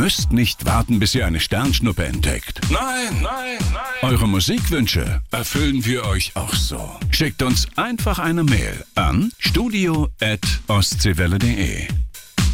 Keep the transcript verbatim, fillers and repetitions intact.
müsst nicht warten, bis ihr eine Sternschnuppe entdeckt. Nein, nein, nein. Eure Musikwünsche erfüllen wir euch auch so. Schickt uns einfach eine Mail an studio at ostseewelle punkt de.